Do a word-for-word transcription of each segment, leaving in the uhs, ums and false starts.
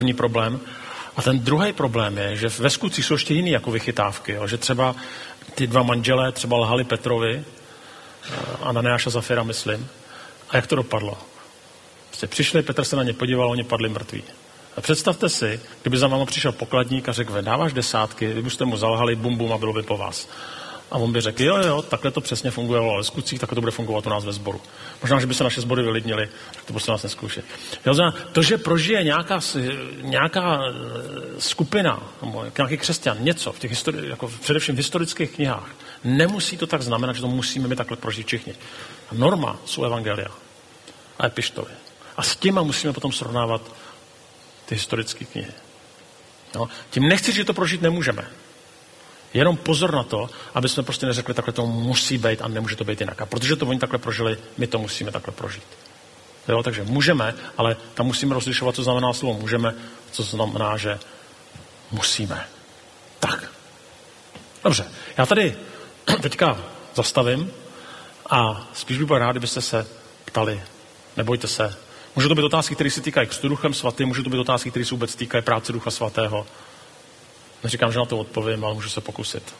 první problém. A ten druhý problém je, že ve skutcích jsou ještě jiný jako vychytávky, jo? Že třeba ty dva manželé třeba lhali Petrovi, Ananiáš a Zafira, myslím. A jak to dopadlo? Prostě přišli, Petr se na ně podíval, oni padli mrtví. A představte si, kdyby za váma přišel pokladník a řekl, dáváš desátky, vy byste mu zalhali, bum, bum a bylo by po vás. A on by řekl, jo, jo, takhle to přesně funguje ve skutcích, takhle to bude fungovat u nás ve sboru. Možná, že by se naše sbory vylidnili, tak to prostě nás neskoušet. To, že prožije nějaká, nějaká skupina, nějaký křesťan, něco, v těch histori- jako především v historických knihách, nemusí to tak znamenat, že to musíme my takhle prožít všichni. Norma jsou evangelia a epištoly. A s těma musíme potom srovnávat ty historické knihy. No, tím nechci, že to prožít nemůžeme. Jenom pozor na to, aby jsme prostě neřekli, takhle to musí být a nemůže to být jinak. A protože to oni takhle prožili, my to musíme takhle prožít. Jo, takže můžeme, ale tam musíme rozlišovat, co znamená slovo můžeme, co znamená, že musíme. Tak. Dobře, já tady teďka zastavím a spíš bych byl rád, kdybyste se ptali. Nebojte se. Můžou to být otázky, které se týkají křtu Duchem Svatým, můžou to být otázky, které se vůbec týkají práce Ducha Svatého. Neříkám, že na to odpovím, ale můžu se pokusit.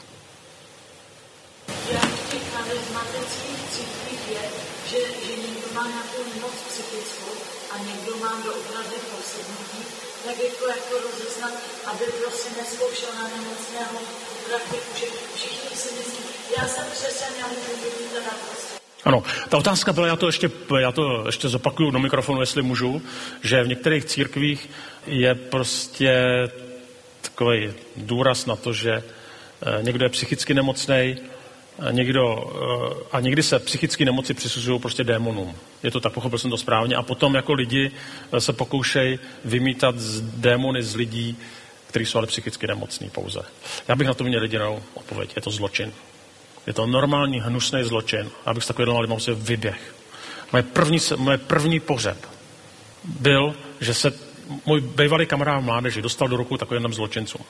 Já v těch charismatických církvích je, že, že někdo má nějakou nemoc psychickou a někdo má doopravdy posednutí, tak jako, jako rozeznat, aby prostě neskoušel na nemocného praktiku, že všichni si myslí, já jsem křesťan, já můžu být teda prostě. Ano, ta otázka byla, já to ještě, já to ještě zopakuju do mikrofonu, jestli můžu, že v některých církvích je prostě takový důraz na to, že někdo je psychicky nemocnej, někdo, a někdy se psychické nemoci přisuzují prostě démonům. Je to tak, pochopil jsem to správně. A potom jako lidi se pokoušejí vymítat z démony z lidí, kteří jsou ale psychicky nemocní pouze. Já bych na to měl jedinou odpověď. Je to zločin. Je to normální, hnusný zločin. Abych s takovým lidem se vyběh. Moje první, moje první pohřeb byl, že se můj bývalý kamarád mládeži dostal do rukou takovým zločincům,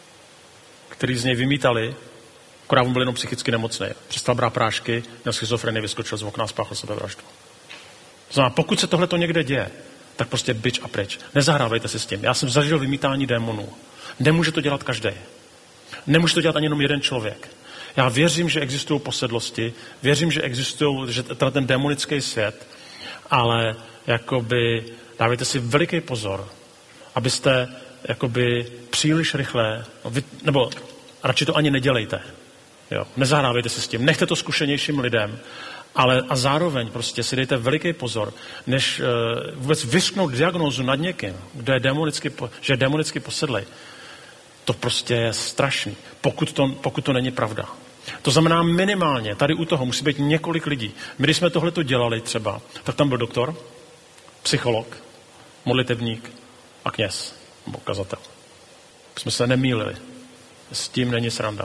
který z něj vymítali, akorát on byl jenom psychicky nemocný. Přestal brát prášky, měl schizofrenii, vyskočil z okna a spáchal sebevraždu. To znamená, pokud se tohle to někde děje, tak prostě bič a pryč. Nezahrávejte si s tím. Já jsem zažil vymítání démonů. Nemůže to dělat každý. Nemůže to dělat ani jenom jeden člověk. Já věřím, že existují posedlosti, věřím, že existují, že ten démonický svět, ale jakoby dávejte si veliký pozor, abyste jakoby příliš rychle, nebo radši to ani nedělejte. Jo, nezahrávejte si s tím, nechte to zkušenějším lidem, ale a zároveň prostě si dejte veliký pozor, než uh, vůbec vysknout diagnózu nad někým, kdo je demonicky, že je demonicky posedlej. To prostě je strašný, pokud to, pokud to není pravda. To znamená minimálně, tady u toho musí být několik lidí. My, když jsme tohleto dělali třeba, tak tam byl doktor, psycholog, modlitebník a kněz, nebo kazatel. Jsme se nemýlili. S tím není sranda.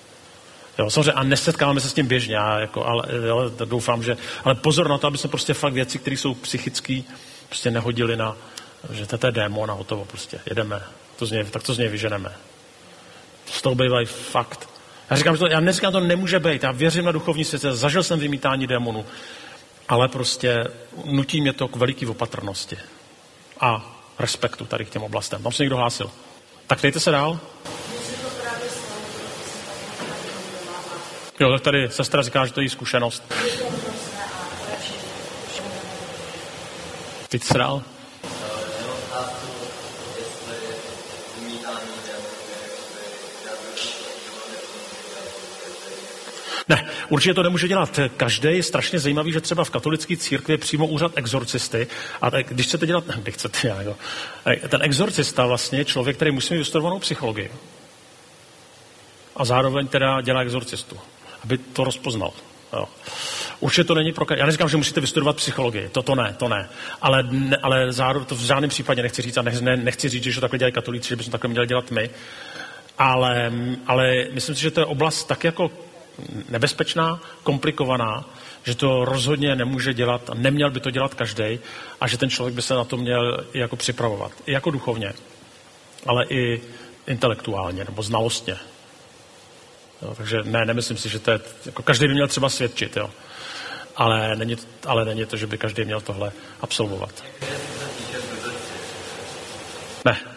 Jo, samozřejmě, a nesetkáváme se s tím běžně, já jako, ale, ale doufám, že, ale pozor na to, aby jsme prostě fakt věci, které jsou psychické, prostě nehodili na, že to je démon a hotovo, prostě jedeme, to z něj, tak to z něj vyženeme. Z toho bývají fakt. Já říkám, že to, já neříkám, to nemůže být, já věřím na duchovní svět, zažil jsem vymítání démonů, ale prostě nutí mě to k veliký opatrnosti a respektu tady k těm oblastem. Tam se někdo hlásil. Tak dejte se dál. Jo, tak tady sestra říká, že to je její zkušenost. Dejte se dál. Ne, určitě to nemůže dělat každý. Je strašně zajímavý, že třeba v katolické církvi je přímo úřad exorcisty. A když chcete dělat, ne, když chcete, já, jo. Ten exorcista vlastně je člověk, který musí mít vystudovanou psychologii. A zároveň teda dělá exorcistu, aby to rozpoznal. Jo. Určitě to není pro... Já neříkám, že musíte vystudovat psychologii, to, to ne, to ne. Ale, ne, ale zároveň to v žádném případě nechci říct, a ne, ne, nechci říct, že to takhle dělají katolíci, že bychom takhle měli dělat my. Ale, ale myslím si, že to je oblast tak jako nebezpečná, komplikovaná, že to rozhodně nemůže dělat, a neměl by to dělat každý, a že ten člověk by se na to měl i jako připravovat. I jako duchovně, ale i intelektuálně, nebo znalostně. Jo, takže ne, nemyslím si, že to je, jako každý by měl třeba svědčit, jo. Ale není, ale není to, že by každý měl tohle absolvovat. Ne,